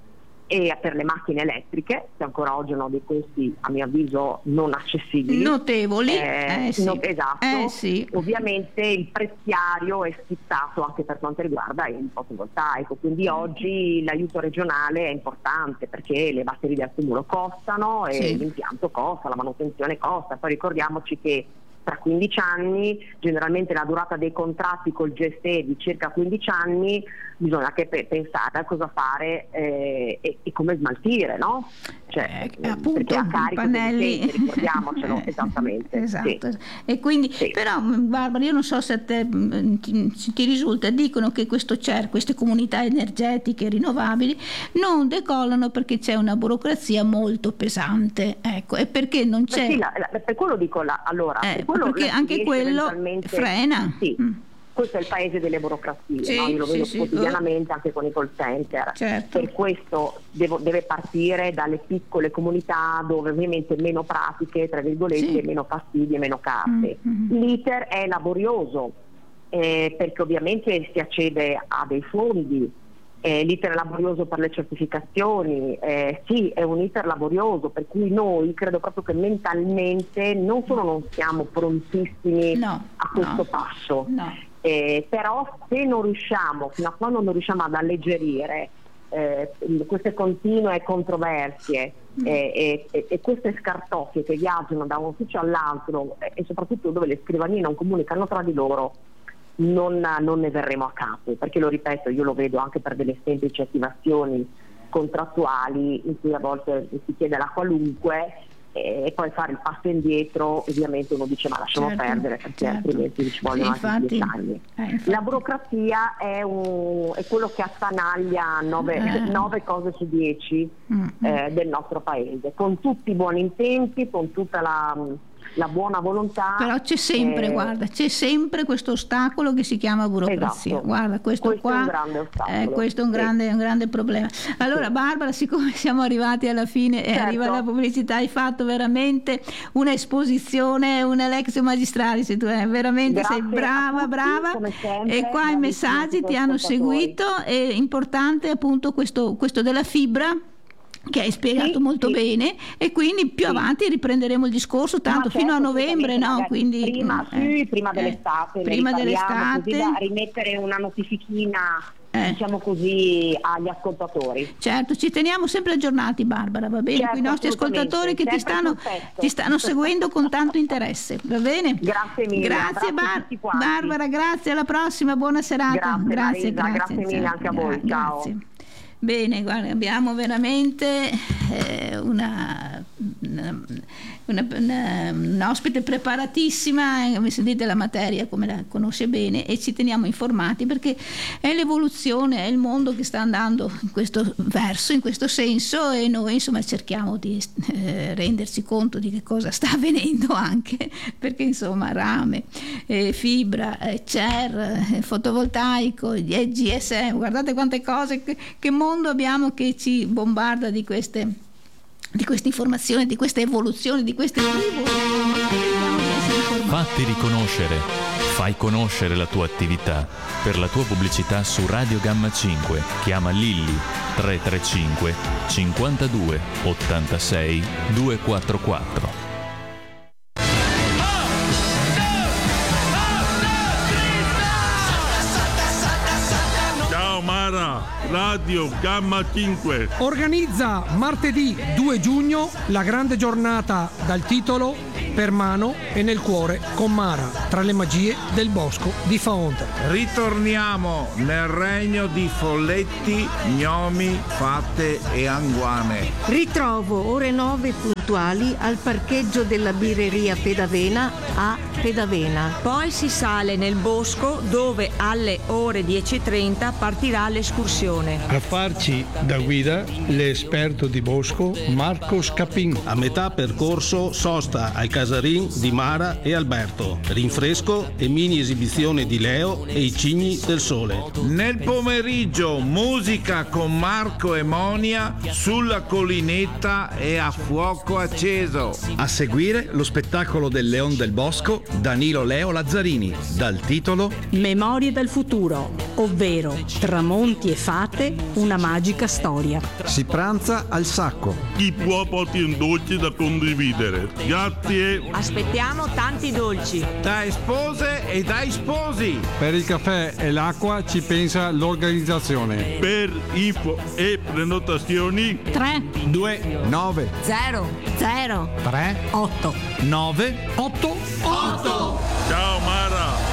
e per le macchine elettriche, che ancora oggi hanno dei costi a mio avviso non accessibili. Notevoli. Eh, eh, sì. no, esatto. Eh, sì. Ovviamente il prezziario è schizzato anche per quanto riguarda il fotovoltaico, quindi mm. oggi l'aiuto regionale è importante perché le batterie di accumulo costano e sì. l'impianto costa, la manutenzione costa. Poi ricordiamoci che tra quindici anni, generalmente la durata dei contratti col G S E è di circa quindici anni, bisogna anche pe- pensare a cosa fare eh, e, e come smaltire, no? Cioè, eh, appunto, perché a carico pannelli... dei ricordiamocelo, eh, esattamente. Esatto. Sì. E quindi, sì. però Barbara, io non so se a te ti, ti risulta, dicono che questo C E R, queste comunità energetiche rinnovabili, non decollano perché c'è una burocrazia molto pesante, ecco, e perché non c'è... Sì, la, la, per quello dico, la, allora... Eh, per quello perché anche quello frena. Sì. Mm. Questo è il paese delle burocrazie, sì, no? Io lo sì, vedo sì, quotidianamente oh. anche con i call center. Certo. Per questo devo, deve partire dalle piccole comunità dove ovviamente meno pratiche, tra virgolette, sì. meno fastidi e meno carte. Mm-hmm. L'iter è laborioso eh, perché ovviamente si accede a dei fondi, eh, l'iter è laborioso per le certificazioni, eh, sì è un iter laborioso per cui noi credo proprio che mentalmente non solo non siamo prontissimi no, a questo no, passo, no. Eh, però se non riusciamo, fino a quando non riusciamo ad alleggerire eh, queste continue controversie mm. eh, e, e queste scartoffie che viaggiano da un ufficio all'altro eh, e soprattutto dove le scrivanie non comunicano tra di loro, non, non ne verremo a capo, perché lo ripeto, io lo vedo anche per delle semplici attivazioni contrattuali in cui a volte si chiede la qualunque e poi fare il passo indietro, ovviamente uno dice ma lasciamo certo, perdere perché certo. altrimenti ci vogliono sì, altri dieci anni. Eh, la burocrazia è, un, è quello che attanaglia nove, eh. nove cose su dieci mm-hmm. eh, del nostro paese, con tutti i buoni intenti, con tutta la, la buona volontà. Però c'è sempre, eh, guarda, c'è sempre questo ostacolo che si chiama burocrazia. Esatto. Guarda, questo, questo qua è un grande ostacolo. Eh, questo è un grande, un grande problema. Allora, sì. Barbara, siccome siamo arrivati alla fine e certo. arriva la pubblicità, hai fatto veramente un'esposizione, una lectio magistralis, tu eh, veramente Grazie sei brava, tutti, brava. Sempre, e qua i messaggi ti hanno seguito. È importante appunto questo, questo della fibra, che hai spiegato sì, molto sì. bene, e quindi più sì. avanti riprenderemo il discorso, tanto certo, fino a novembre, no? Quindi, prima, eh, sì, prima dell'estate, eh, prima dell'estate, così da rimettere una notifichina, eh. diciamo così, agli ascoltatori. Certo, ci teniamo sempre aggiornati, Barbara, va bene? Certo, i nostri ascoltatori che ti stanno, ti stanno seguendo con tanto interesse, va bene? Grazie mille. Grazie Bar- Barbara, grazie, alla prossima, buona serata. Grazie, grazie, Marisa, grazie, grazie mille ciao, anche a voi, ciao. Grazie. Bene, guarda, abbiamo veramente eh, una, una, una, una, un'ospite preparatissima, come sentite la materia come la conosce bene, e ci teniamo informati perché è l'evoluzione, è il mondo che sta andando in questo verso, in questo senso, e noi insomma cerchiamo di eh, renderci conto di che cosa sta avvenendo, anche perché insomma rame, eh, fibra, eh, C E R, eh, fotovoltaico, eh, G S M, guardate quante cose, che, che mondo abbiamo che ci bombarda di queste di queste informazioni, di queste evoluzioni, di queste rivoluzioni. Fatti riconoscere, Fai conoscere la tua attività. Per la tua pubblicità su Radio Gamma cinque chiama Lilli tre tre cinque cinquantadue ottantasei duecentoquarantaquattro. Ciao Mara, Radio Gamma cinque organizza martedì due giugno la grande giornata dal titolo Per mano e nel cuore con Mara, tra le magie del bosco di Faonta. Ritorniamo nel regno di folletti, gnomi, fatte e anguane. Ritrovo ore nove puntuali al parcheggio della birreria Pedavena a Pedavena. Poi si sale nel bosco dove alle ore dieci e trenta partirà l'escursione. A farci da guida l'esperto di bosco Marco Scapin. A metà percorso sosta al casarin di Mara e Alberto, rinfresco e mini esibizione di Leo e i cigni del sole. Nel pomeriggio musica con Marco e Monia sulla collinetta e a fuoco acceso. A seguire lo spettacolo del Leon del Bosco Danilo Leo Lazzarini dal titolo Memorie del futuro, ovvero tramonti e fate, una magica storia. Si pranza al Sacco. Chi può porti un dolce da condividere. Grazie. Aspettiamo tanti dolci. Dai spose e dai sposi. Per il caffè e l'acqua ci pensa l'organizzazione. Per info e prenotazioni tre due nove zero zero tre otto nove otto otto. Ciao Mara.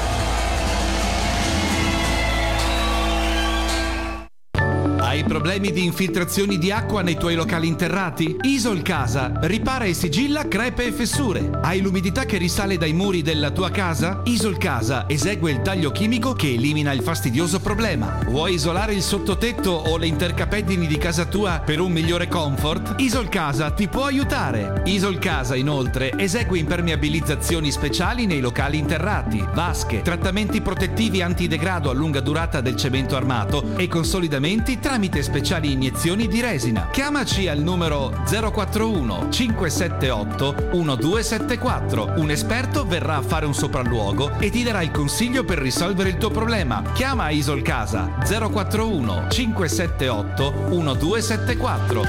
Hai problemi di infiltrazioni di acqua nei tuoi locali interrati? Isol Casa ripara e sigilla crepe e fessure. Hai l'umidità che risale dai muri della tua casa? Isol Casa esegue il taglio chimico che elimina il fastidioso problema. Vuoi isolare il sottotetto o le intercapezzini di casa tua per un migliore comfort? Isol Casa ti può aiutare. Isol Casa inoltre esegue impermeabilizzazioni speciali nei locali interrati, vasche, trattamenti protettivi antidegrado a lunga durata del cemento armato e consolidamenti tramite speciali iniezioni di resina. Chiamaci al numero zero quattro uno cinque sette otto uno due sette quattro. Un esperto verrà a fare un sopralluogo e ti darà il consiglio per risolvere il tuo problema. Chiama Isol Casa zero quattro uno cinque sette otto uno due sette quattro.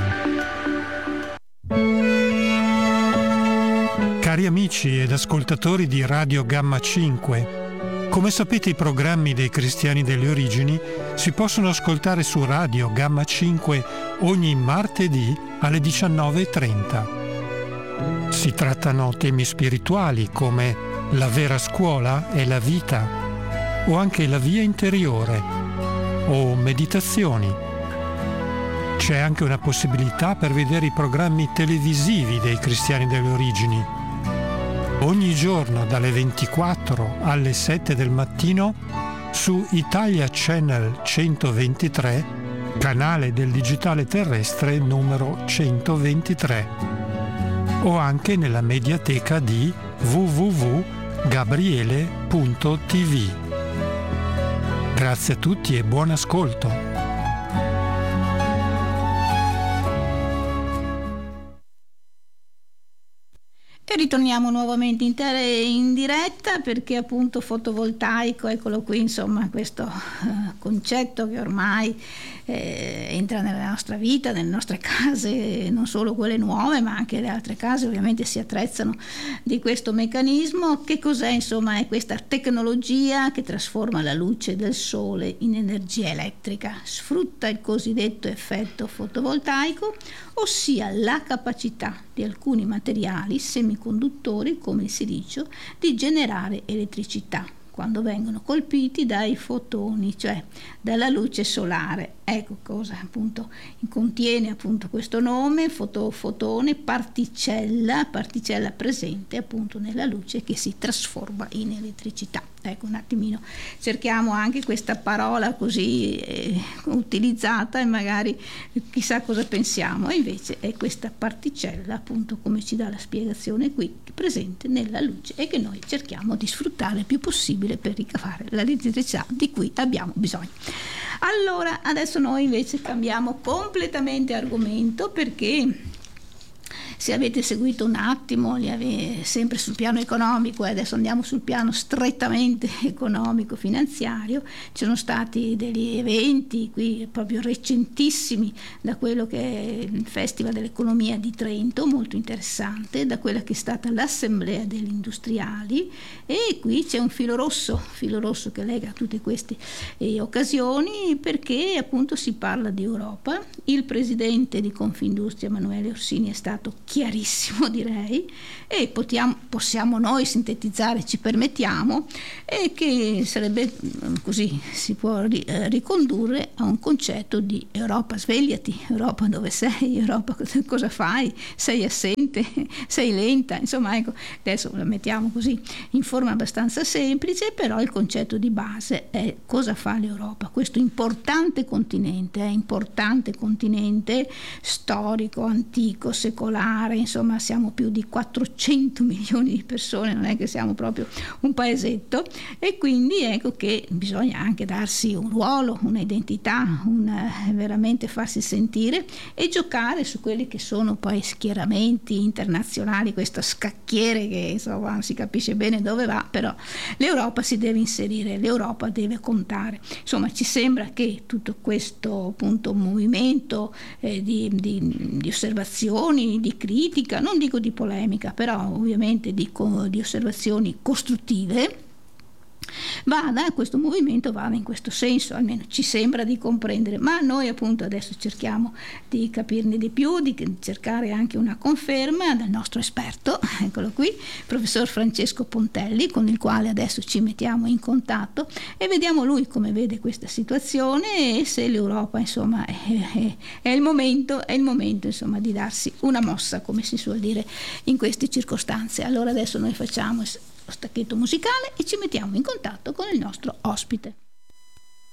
Cari amici ed ascoltatori di Radio Gamma cinque, come sapete i programmi dei Cristiani delle Origini si possono ascoltare su Radio Gamma cinque ogni martedì alle diciannove e trenta. Si trattano temi spirituali come la vera scuola e la vita, o anche la via interiore, o meditazioni. C'è anche una possibilità per vedere i programmi televisivi dei Cristiani delle Origini. Ogni giorno dalle ventiquattro alle sette del mattino su Italia Channel centoventitré, canale del digitale terrestre numero centoventitré, o anche nella mediateca di w w w punto gabriele punto t v. Grazie a tutti e buon ascolto. E ritorniamo nuovamente in, tele, in diretta perché appunto fotovoltaico, eccolo qui, insomma, questo uh, concetto che ormai eh, entra nella nostra vita, nelle nostre case, non solo quelle nuove ma anche le altre case ovviamente si attrezzano di questo meccanismo. Che cos'è? Insomma, è questa tecnologia che trasforma la luce del sole in energia elettrica, sfrutta il cosiddetto effetto fotovoltaico, ossia la capacità di alcuni materiali semiconduttori come il silicio di generare elettricità quando vengono colpiti dai fotoni, cioè dalla luce solare. Ecco cosa appunto contiene appunto questo nome, foto, fotone, particella, particella presente appunto nella luce che si trasforma in elettricità. Ecco, un attimino cerchiamo anche questa parola così eh, utilizzata e magari chissà cosa pensiamo, e invece è questa particella appunto, come ci dà la spiegazione qui, presente nella luce e che noi cerchiamo di sfruttare il più possibile per ricavare l'elettricità di cui abbiamo bisogno. Allora adesso noi invece cambiamo completamente argomento perché se avete seguito un attimo, li ave- sempre sul piano economico, e adesso andiamo sul piano strettamente economico finanziario, ci sono stati degli eventi qui proprio recentissimi, da quello che è il Festival dell'Economia di Trento, molto interessante, da quella che è stata l'Assemblea degli Industriali, e qui c'è un filo rosso, filo rosso che lega tutte queste eh, occasioni, perché appunto si parla di Europa. Il presidente di Confindustria Emanuele Orsini è stato chiarissimo, direi, e potiamo, possiamo noi sintetizzare, ci permettiamo, e che sarebbe così, si può ri, eh, ricondurre a un concetto di Europa svegliati, Europa dove sei, Europa cosa fai, sei assente, sei lenta, insomma, ecco, adesso la mettiamo così in forma abbastanza semplice, però il concetto di base è cosa fa l'Europa, questo importante continente, è importante continente storico, antico, secolare, insomma siamo più di quattrocento milioni di persone, non è che siamo proprio un paesetto, e quindi ecco che bisogna anche darsi un ruolo, un'identità, un, veramente farsi sentire e giocare su quelli che sono poi schieramenti internazionali, questo scacchiere che insomma non si capisce bene dove va, però l'Europa si deve inserire, l'Europa deve contare. Insomma, ci sembra che tutto questo appunto movimento eh, di, di, di osservazioni, di critica, non dico di polemica, però ovviamente di, di osservazioni costruttive, vada, questo movimento vada in questo senso, almeno ci sembra di comprendere, ma noi appunto adesso cerchiamo di capirne di più, di cercare anche una conferma dal nostro esperto, eccolo qui, professor Francesco Pontelli, con il quale adesso ci mettiamo in contatto e vediamo lui come vede questa situazione e se l'Europa insomma è, è, è il momento, è il momento insomma di darsi una mossa, come si suol dire in queste circostanze. Allora adesso noi facciamo lo stacchetto musicale e ci mettiamo in contatto con il nostro ospite.